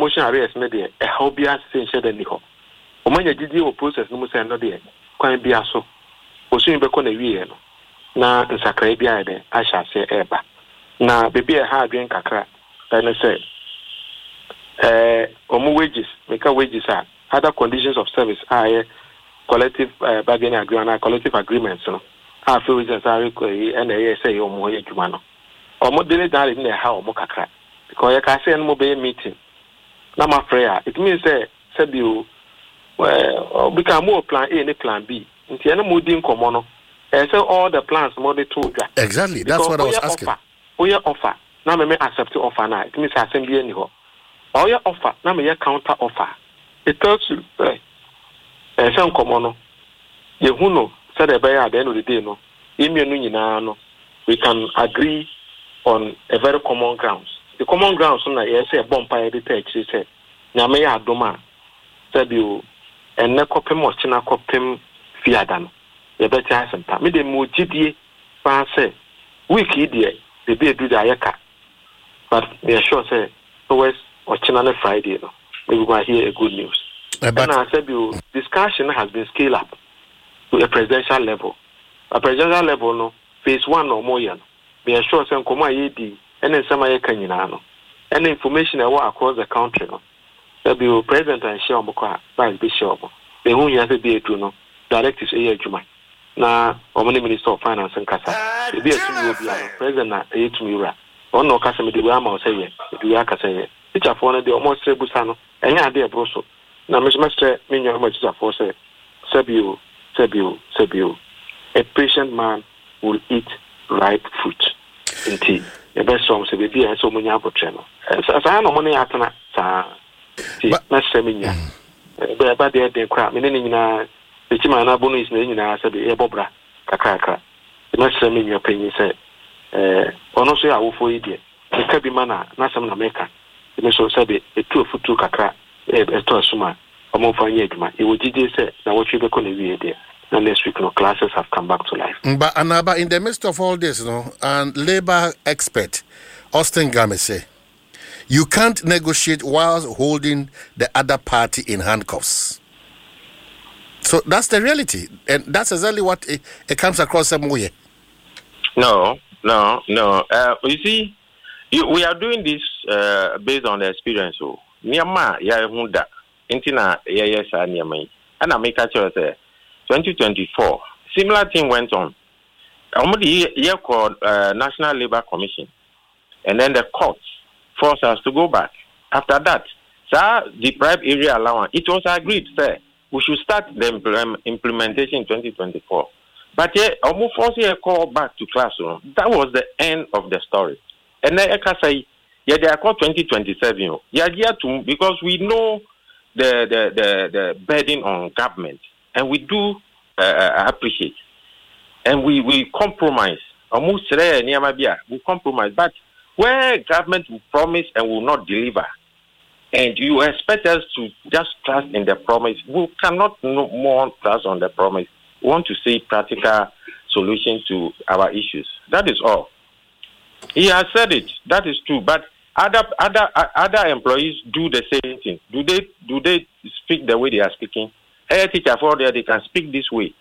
promotion arrears na de e how bia say share the niho omanya gidi o process no say no de kwan bia so osun be ko na wie no na nsakra bia de ahya se eba na bebi e ha adwen kakra na say omu wages make wages are other conditions of service are collective bargaining agreement collective agreements no after wages are and say omu adwuma no omu dele dare na ha omu kakra because you can say no be meeting na my prayer it means say you become more plan A and plan B nti ene mo din komo no say all the plans more they told you exactly that's what I was asking offer na me accept offer na it means assembly any ho or your offer na me counter offer it tells you say komo no ye hu no say the buyer at the end of the day no imienu nyina no we can agree on a very common grounds. The common grounds na yes say bomb edit actually say nyame ya adoma said you and na kopem o china kopem fiada no ye beti asenta me de mo gidie fa say week idie the be do the ayeka but we are sure say always o china na Friday no we go hear a good news and I said you discussion has been scaled up to a presidential level no phase 1 or more year we are sure say komo ayedi and then some ayeka nyina no and information across the country no the president and share omko by bishop the who you have be do no directives e adwuma na omani minister of finance and kasa be a president na e tumi ura on no kasa me de wa ma say ye do ya kasa ye teacher for no de almost rebusa no enya ade e broso na me semester me nyaa ma teacher for say sabiu a patient man will eat ripe fruit indeed the best song say be so munya abotre no sa no money atana sa na seminya ba de kwa me ne nyina etima na bonus na nyina sa be e bobra kakaka na seminya panyi say ono so ya wofo ide e ka bi mana na sam na meka me so say be etu ofutu kakra e to asuma omo fanya adwuma e wojije say na wo twe be ko na wie de. And next week, classes have come back to life. But Anaba, in the midst of all this, and labor expert Austin Game say, you can't negotiate while holding the other party in handcuffs. So that's the reality, and that's exactly what it comes across some way. No. You see, we are doing this based on the experience. So, Niama ya hunda intina ya yesa niamai. And I make a choice. 2024, similar thing went on. Almost year called National Labor Commission, and then the courts forced us to go back. After that, the private area allowance, it was agreed, sir, we should start the implementation in 2024. But yeah, almost forced a call back to classroom. That was the end of the story. And then I can say, yeah, they are called 2027. Yeah, because we know the burden on government. And we do appreciate. And we compromise. We compromise. But where government will promise and will not deliver, and you expect us to just trust in the promise, we cannot no more trust on the promise. We want to see practical solution to our issues. That is all. He has said it. That is true. But other employees do the same thing. Do they speak the way they are speaking? A teacher for there, they can speak this way.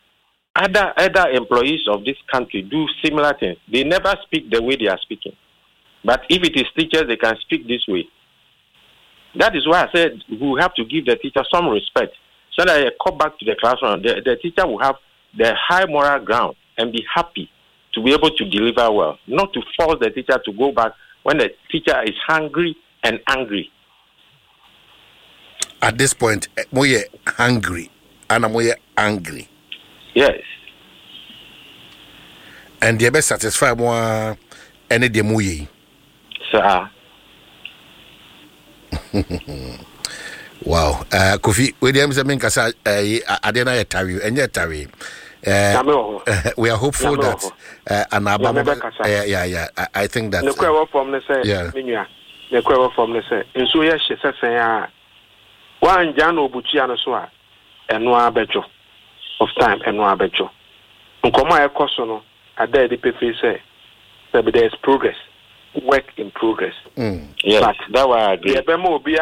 Other employees of this country do similar things. They never speak the way they are speaking. But if it is teachers, they can speak this way. That is why I said we have to give the teacher some respect. So that they come back to the classroom, the teacher will have the high moral ground and be happy to be able to deliver well. Not to force the teacher to go back when the teacher is hungry and angry. At this point, moye hungry and moye angry. Yes. And they be satisfied more any de moye. Sir. Wow. Kofi, we dem say men kasa adena ye tari enye tari. We are hopeful that I think that the query from the say the query from the say in so yes she say one Jano Buchiano Swa and no abejo of time and no abejo. Nkoma e kosono ade de pefe say there is progress, work in progress. Yes, but that was agree.